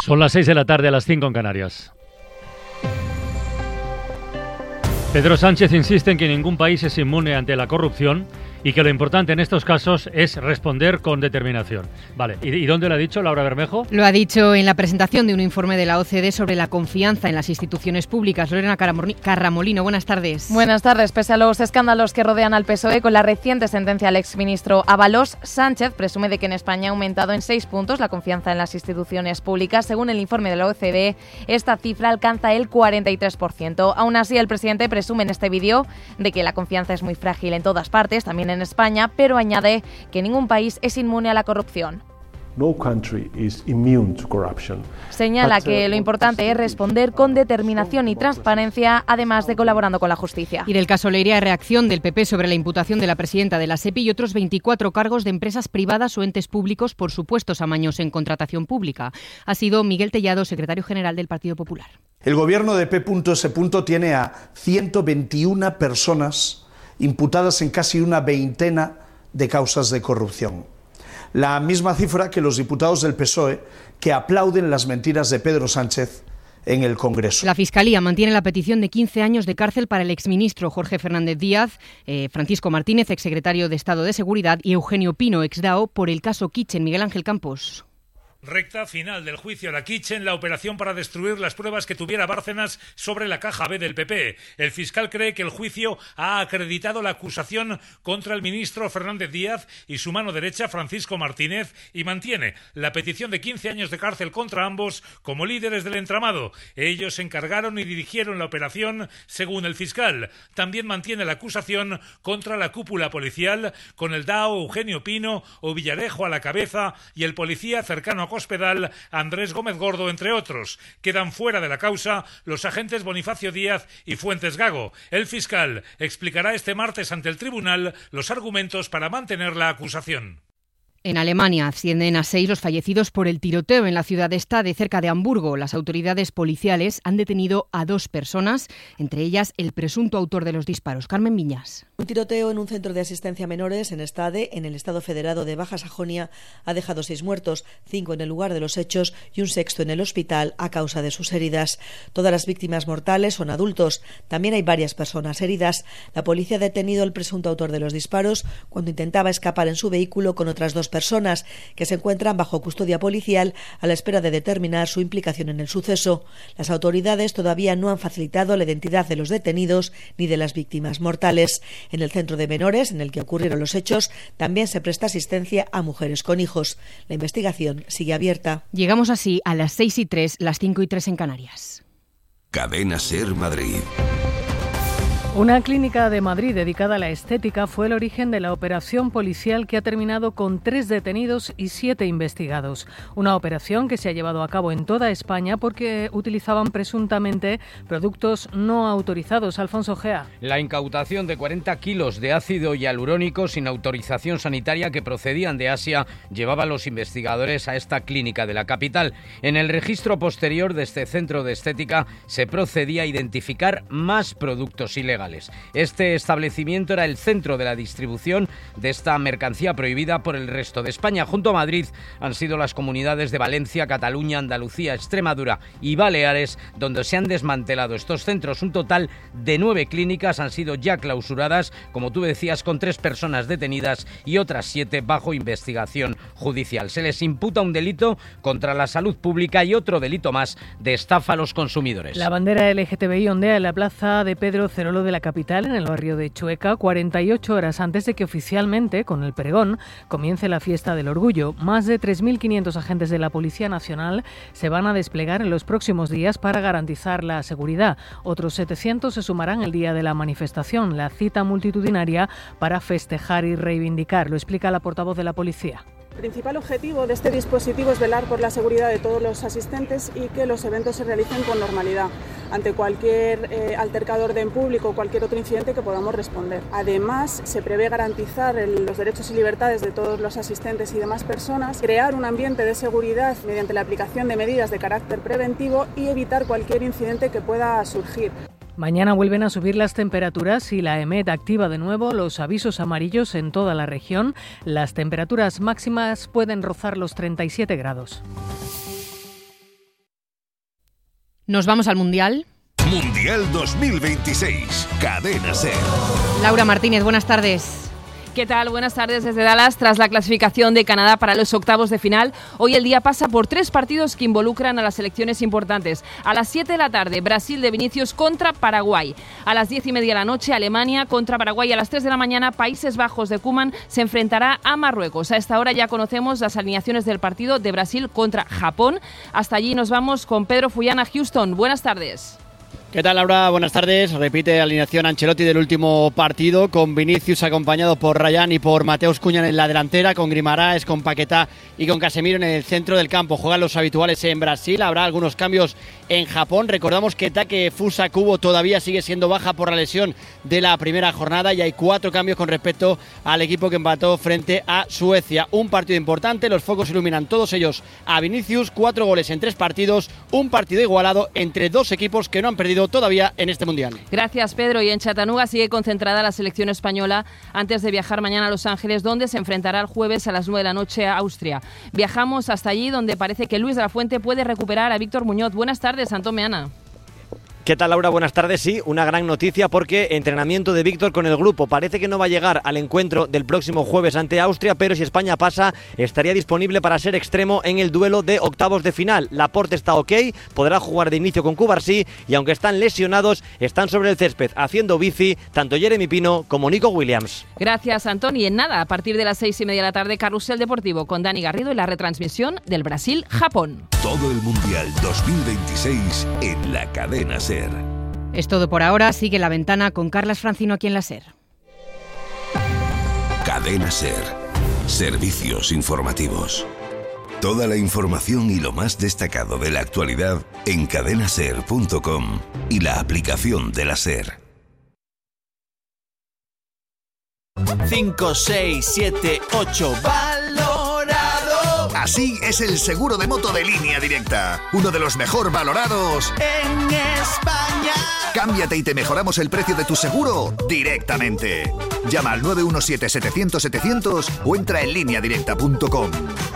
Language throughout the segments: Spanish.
Son las 6 de la tarde, a las 5 en Canarias. Pedro Sánchez insiste en que ningún país es inmune ante la corrupción y que lo importante en estos casos es responder con determinación. Vale, ¿y dónde lo ha dicho Laura Bermejo? Lo ha dicho en la presentación de un informe de la OCDE sobre la confianza en las instituciones públicas. Lorena Carramolino, buenas tardes. Buenas tardes. Pese a los escándalos que rodean al PSOE, con la reciente sentencia al exministro Ábalos, Sánchez presume de que en España ha aumentado en 6 puntos la confianza en las instituciones públicas. Según el informe de la OCDE, esta cifra alcanza el 43%. Aún así, el presidente presume en este vídeo de que la confianza es muy frágil en todas partes, también en España, pero añade que ningún país es inmune a la corrupción. No country is immune to corruption. Señala que lo importante es responder con determinación y transparencia, además de colaborando con la justicia. Y del caso Leiria, reacción del PP sobre la imputación de la presidenta de la SEPI y otros 24 cargos de empresas privadas o entes públicos por supuestos amaños en contratación pública. Ha sido Miguel Tellado, secretario general del Partido Popular. El gobierno de P.S. tiene a 121 personas imputadas en casi una veintena de causas de corrupción. La misma cifra que los diputados del PSOE que aplauden las mentiras de Pedro Sánchez en el Congreso. La Fiscalía mantiene la petición de 15 años de cárcel para el exministro Jorge Fernández Díaz, Francisco Martínez, exsecretario de Estado de Seguridad, y Eugenio Pino, exDAO, por el caso Kitchen. Miguel Ángel Campos. Recta final del juicio a la Kitchen, la operación para destruir las pruebas que tuviera Bárcenas sobre la caja B del PP. El fiscal cree que el juicio ha acreditado la acusación contra el ministro Fernández Díaz y su mano derecha, Francisco Martínez, y mantiene la petición de 15 años de cárcel contra ambos como líderes del entramado. Ellos encargaron y dirigieron la operación, según el fiscal. También mantiene la acusación contra la cúpula policial, con el DAO Eugenio Pino o Villarejo a la cabeza y el policía cercano a Cospedal, Andrés Gómez Gordo, entre otros. Quedan fuera de la causa los agentes Bonifacio Díaz y Fuentes Gago. El fiscal explicará este martes ante el tribunal los argumentos para mantener la acusación. En Alemania ascienden a 6 los fallecidos por el tiroteo en la ciudad de Stade, cerca de Hamburgo. Las autoridades policiales han detenido a 2 personas, entre ellas el presunto autor de los disparos. Carmen Viñas. Un tiroteo en un centro de asistencia a menores en Stade, en el estado federado de Baja Sajonia, ha dejado 6 muertos, 5 en el lugar de los hechos y un 6º en el hospital a causa de sus heridas. Todas las víctimas mortales son adultos. También hay varias personas heridas. La policía ha detenido al presunto autor de los disparos cuando intentaba escapar en su vehículo con otras 2 personas que se encuentran bajo custodia policial a la espera de determinar su implicación en el suceso. Las autoridades todavía no han facilitado la identidad de los detenidos ni de las víctimas mortales. En el centro de menores en el que ocurrieron los hechos también se presta asistencia a mujeres con hijos. La investigación sigue abierta. Llegamos así a las 6:03, las 5:03 en Canarias. Cadena SER Madrid. Una clínica de Madrid dedicada a la estética fue el origen de la operación policial que ha terminado con 3 detenidos y 7 investigados. Una operación que se ha llevado a cabo en toda España porque utilizaban presuntamente productos no autorizados. Alfonso Gea. La incautación de 40 kilos de ácido hialurónico sin autorización sanitaria que procedían de Asia llevaba a los investigadores a esta clínica de la capital. En el registro posterior de este centro de estética se procedía a identificar más productos ilegales. Este establecimiento era el centro de la distribución de esta mercancía prohibida por el resto de España. Junto a Madrid han sido las comunidades de Valencia, Cataluña, Andalucía, Extremadura y Baleares donde se han desmantelado estos centros. Un total de 9 clínicas han sido ya clausuradas, como tú decías, con 3 personas detenidas y otras 7 bajo investigación judicial. Se les imputa un delito contra la salud pública y otro delito más de estafa a los consumidores. La bandera LGTBI ondea en la plaza de Pedro Cerolo de la capital, en el barrio de Chueca, 48 horas antes de que oficialmente, con el pregón, comience la fiesta del orgullo. Más de 3.500 agentes de la Policía Nacional se van a desplegar en los próximos días para garantizar la seguridad. Otros 700 se sumarán el día de la manifestación, la cita multitudinaria para festejar y reivindicar. Lo explica la portavoz de la policía. El principal objetivo de este dispositivo es velar por la seguridad de todos los asistentes y que los eventos se realicen con normalidad ante cualquier altercador en público o cualquier otro incidente que podamos responder. Además, se prevé garantizar los derechos y libertades de todos los asistentes y demás personas, crear un ambiente de seguridad mediante la aplicación de medidas de carácter preventivo y evitar cualquier incidente que pueda surgir. Mañana vuelven a subir las temperaturas y la EMET activa de nuevo los avisos amarillos en toda la región. Las temperaturas máximas pueden rozar los 37 grados. Nos vamos al Mundial. Mundial 2026, Cadena SER. Laura Martínez, buenas tardes. ¿Qué tal? Buenas tardes desde Dallas. Tras la clasificación de Canadá para los octavos de final, hoy el día pasa por 3 partidos que involucran a las selecciones importantes. A las 7 de la tarde, Brasil de Vinicius contra Paraguay. A las 10:30 de la noche, Alemania contra Paraguay. A las 3 de la mañana, Países Bajos de Koeman se enfrentará a Marruecos. A esta hora ya conocemos las alineaciones del partido de Brasil contra Japón. Hasta allí nos vamos con Pedro Fullana, Houston. Buenas tardes. ¿Qué tal, Laura? Buenas tardes. Repite la alineación Ancelotti del último partido, con Vinicius acompañado por Ryan y por Mateus Cunha en la delantera, con Guimaraes, con Paquetá y con Casemiro en el centro del campo. Juegan los habituales en Brasil, habrá algunos cambios en Japón. Recordamos que Takefusa Kubo todavía sigue siendo baja por la lesión de la primera jornada y hay 4 cambios con respecto al equipo que empató frente a Suecia. Un partido importante, los focos iluminan todos ellos a Vinicius, 4 goles en 3 partidos, un partido igualado entre 2 equipos que no han perdido todavía en este Mundial. Gracias, Pedro. Y en Chattanooga sigue concentrada la selección española antes de viajar mañana a Los Ángeles, donde se enfrentará el jueves a las 9 de la noche a Austria. Viajamos hasta allí, donde parece que Luis de la Fuente puede recuperar a Víctor Muñoz. Buenas tardes, Antón Meana. ¿Qué tal, Laura? Buenas tardes. Sí, una gran noticia porque entrenamiento de Víctor con el grupo. Parece que no va a llegar al encuentro del próximo jueves ante Austria, pero si España pasa, estaría disponible para ser extremo en el duelo de octavos de final. Laporte está ok, podrá jugar de inicio con Cubarsí y aunque están lesionados, están sobre el césped haciendo bici tanto Jeremy Pino como Nico Williams. Gracias, Antón. Y en nada, a partir de las 6:30 de la tarde, Carrusel Deportivo con Dani Garrido y la retransmisión del Brasil-Japón. Todo el Mundial 2026 en la Cadena SER. Es todo por ahora. Sigue La Ventana con Carlas Francino aquí en la SER. Cadena SER. Servicios informativos. Toda la información y lo más destacado de la actualidad en cadenaser.com y la aplicación de la SER. 5, 6, 7, 8, valorado. Así es el seguro de moto de Línea Directa, uno de los mejor valorados en España. Cámbiate y te mejoramos el precio de tu seguro directamente. Llama al 917-700-700 o entra en lineadirecta.com.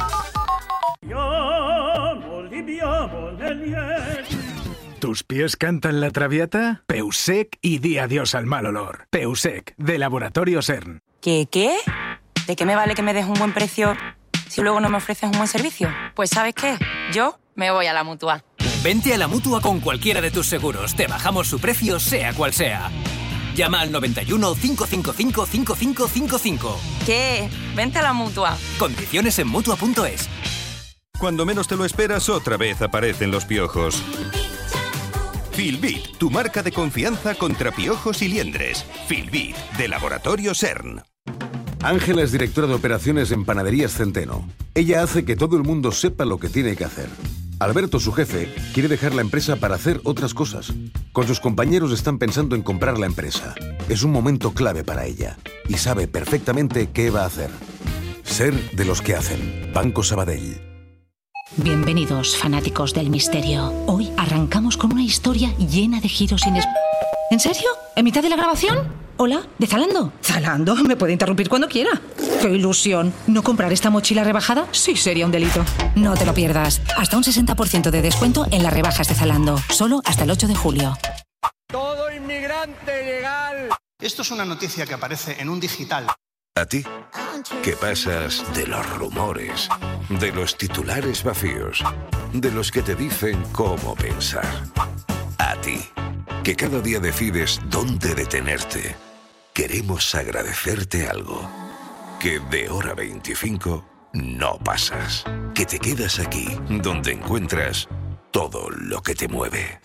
¿Tus pies cantan la Traviata? Peusec y di adiós al mal olor. Peusec, de Laboratorio CERN. ¿Qué? ¿De qué me vale que me des un buen precio si luego no me ofreces un buen servicio? Pues ¿sabes qué? Yo me voy a la Mutua. Vente a la Mutua con cualquiera de tus seguros. Te bajamos su precio, sea cual sea. Llama al 91 555 5555. ¿Qué? Vente a la Mutua. Condiciones en Mutua.es. Cuando menos te lo esperas, otra vez aparecen los piojos. Filbit, tu marca de confianza contra piojos y liendres. Filbit, de Laboratorio CERN. Ángela es directora de operaciones en Panaderías Centeno. Ella hace que todo el mundo sepa lo que tiene que hacer. Alberto, su jefe, quiere dejar la empresa para hacer otras cosas. Con sus compañeros están pensando en comprar la empresa. Es un momento clave para ella y sabe perfectamente qué va a hacer. Ser de los que hacen. Banco Sabadell. Bienvenidos, fanáticos del misterio. Hoy arrancamos con una historia llena de giros inesperados. ¿En serio? ¿En mitad de la grabación? Hola, ¿de Zalando? ¿Zalando? Me puede interrumpir cuando quiera. ¡Qué ilusión! ¿No comprar esta mochila rebajada? Sí, sería un delito. No te lo pierdas. Hasta un 60% de descuento en las rebajas de Zalando. Solo hasta el 8 de julio. Todo inmigrante legal. Esto es una noticia que aparece en un digital. ¿A ti? ¿Qué pasas de los rumores, de los titulares vacíos, de los que te dicen cómo pensar? A ti, que cada día decides dónde detenerte. Queremos agradecerte algo. Que de hora 25 no pasas. Que te quedas aquí, donde encuentras todo lo que te mueve.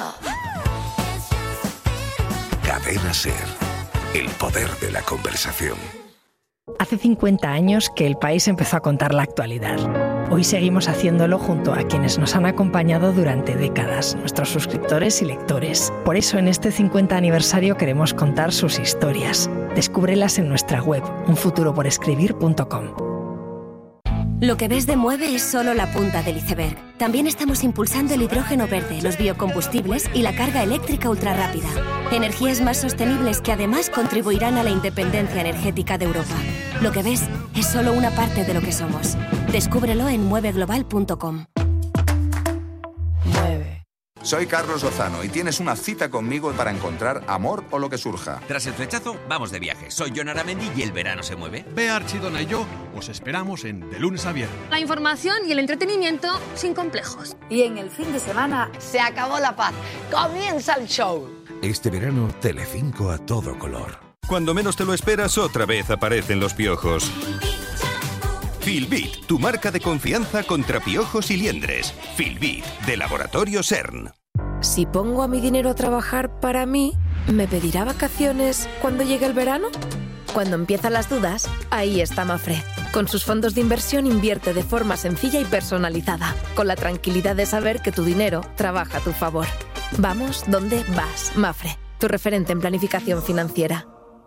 Cadena SER. El poder de la conversación. Hace 50 años que El País empezó a contar la actualidad. Hoy seguimos haciéndolo junto a quienes nos han acompañado durante décadas, nuestros suscriptores y lectores. Por eso en este 50 aniversario queremos contar sus historias. Descúbrelas en nuestra web, unfuturoporescribir.com. Lo que ves de Mueve es solo la punta del iceberg. También estamos impulsando el hidrógeno verde, los biocombustibles y la carga eléctrica ultrarrápida. Energías más sostenibles que además contribuirán a la independencia energética de Europa. Lo que ves es solo una parte de lo que somos. Descúbrelo en mueveglobal.com. Soy Carlos Lozano y tienes una cita conmigo para encontrar amor o lo que surja. Tras el flechazo, vamos de viaje. Soy Jon Aramendi y el verano se mueve. Bea Archidona y yo os esperamos en De Lunes a Viernes. La información y el entretenimiento sin complejos. Y en el fin de semana se acabó la paz. Comienza el show. Este verano, Telecinco a todo color. Cuando menos te lo esperas, otra vez aparecen los piojos. Filbit, tu marca de confianza contra piojos y liendres. Filbit, de Laboratorio CERN. Si pongo a mi dinero a trabajar para mí, ¿me pedirá vacaciones cuando llegue el verano? Cuando empiezan las dudas, ahí está Mafre. Con sus fondos de inversión invierte de forma sencilla y personalizada, con la tranquilidad de saber que tu dinero trabaja a tu favor. Vamos donde vas, Mafre, tu referente en planificación financiera.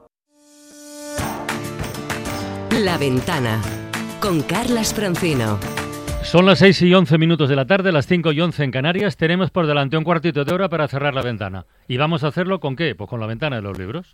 La Ventana, con Carlas Francino. Son las 6:11 de la tarde, las 5:11 en Canarias. Tenemos por delante un cuartito de hora para cerrar la ventana. ¿Y vamos a hacerlo con qué? Pues con la ventana de los libros.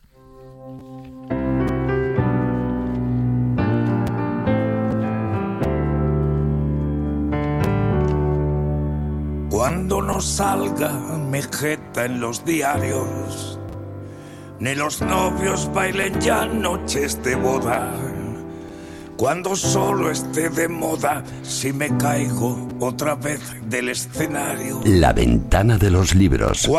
Cuando no salga mi jeta en los diarios, ni los novios bailen ya noches de boda, cuando solo esté de moda si me caigo otra vez del escenario. La ventana de los libros.